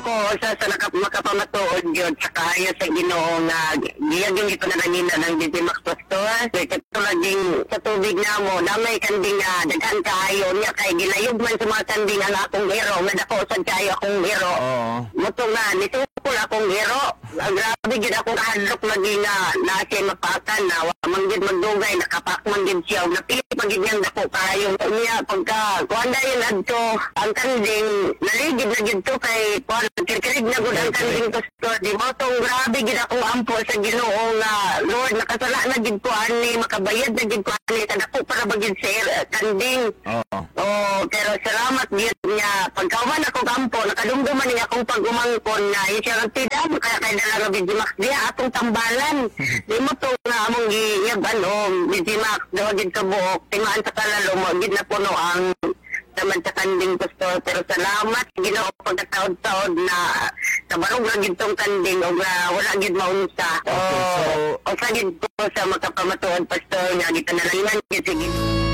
ko sa makapamatuod yun sa kayo sa Ginoo nga giyagin ito na nanina ng Digimax Pastor. Ito laging sa tubig na mo, damay kanding nga daghan kayo niya kay gilayog man sa mga kanding ang akong hero, nga dako sa kayo akong hero. Muto nga, nitukol akong hero. Grabe gid akong kahadlok lagi nga nasi mapakan na manggid magdugay, nakapak manggid siya. Napili pagid niyang dako kayo. Niya pagka kuanda yun adto, ang kanding naligid na gid to kay kirkirig na gud ang kanding pastor. Di mo tong grabe gid akong ampo sa Ginoo nga Lord nakasala na gid ko ani makabayad na gid ko ani sa dako para bagid sa kanding. Pero salamat gid niya pagkauman ako kampo nakadumduman niya akong pag-umangkon nga siya ang tidam kaya kay dala Digimax diya atong tambalan. Di mo to nga among giyaban Digimax daw gid ka buok timaan sa kalalo mo gid na puno ang naman sa kanding pastor. Pero salamat Ginoo pagkataod-taod na kabarog lang gid tong kanding o wala gid maunsa. O sa gid ko sa makapamatuod pastor nga gitanalangan gid sige.